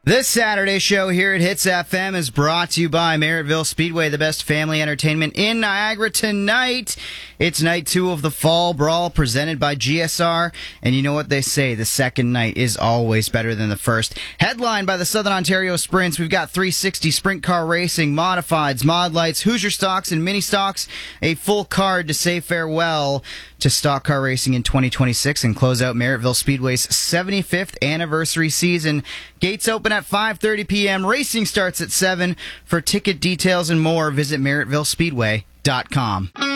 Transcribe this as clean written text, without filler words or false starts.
This Saturday show here at Hits FM is brought to you by Merrittville Speedway, the best family entertainment in Niagara tonight. It's night 2 of the Fall Brawl presented by GSR. And you know what they say, the second night is always better than the first. Headlined by the Southern Ontario Sprints, we've got 360 Sprint Car Racing, Modifieds, Mod Lights, Hoosier Stocks, and Mini Stocks. A full card to say farewell to stock car racing in 2026 and close out Merrittville Speedway's 75th anniversary season. Gates open at 5:30 p.m. Racing starts at 7. For ticket details and more, visit merrittvillespeedway.com.